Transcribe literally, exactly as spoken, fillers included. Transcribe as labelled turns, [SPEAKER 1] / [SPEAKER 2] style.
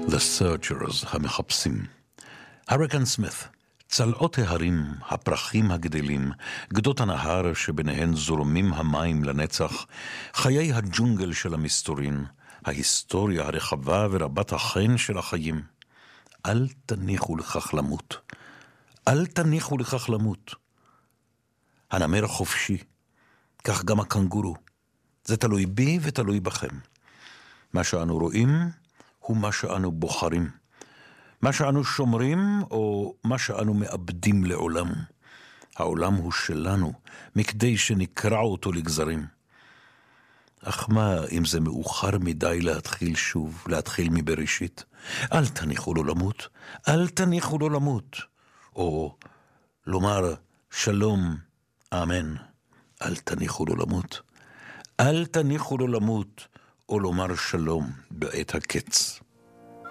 [SPEAKER 1] The Searchers, המחפשים. הריקן סמית, צלעות ההרים, הפרחים הגדלים, גדות הנהר שביניהן זורמים המים לנצח, חיי הג'ונגל של המסתורין, ההיסטוריה הרחבה ורבת החן של החיים. אל תניחו לכך למות. אל תניחו לכך למות. הנמר חופשי, כך גם הקנגורו. זה תלוי בי ותלוי בכם. מה שאנו רואים הוא מה שאנו בוחרים. מה שאנו שומרים או מה שאנו מאבדים לעולם. העולם הוא שלנו, מכדי שנקרע אותו לגזרים. אך מה אם זה מאוחר מדי להתחיל שוב, להתחיל מבראשית? אל תניחו לו למות, אל תניחו לו למות. או לומר שלום, אמן, אל תניחו לו למות. אל תניחו לו למות, או לומר שלום בעת הקץ.